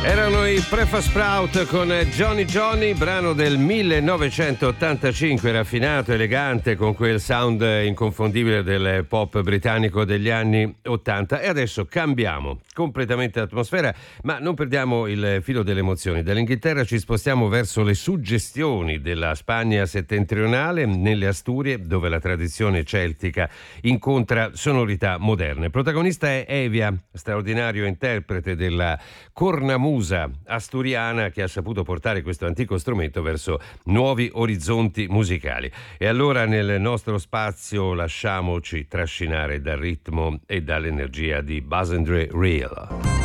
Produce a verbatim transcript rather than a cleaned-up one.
Erano i Prefa Sprout con Johnny Johnny, brano del millenovecentottantacinque, raffinato, elegante, con quel sound inconfondibile del pop britannico degli anni ottanta. E adesso cambiamo completamente l'atmosfera, ma non perdiamo il filo delle emozioni. Dall'Inghilterra ci spostiamo verso le suggestioni della Spagna settentrionale, nelle Asturie, dove la tradizione celtica incontra sonorità moderne. Protagonista è Evia, straordinario interprete della cornamusa asturiana, che ha saputo portare questo antico strumento verso nuovi orizzonti musicali. E allora nel nostro spazio lasciamoci trascinare dal ritmo e dall'energia di Buzz and Real.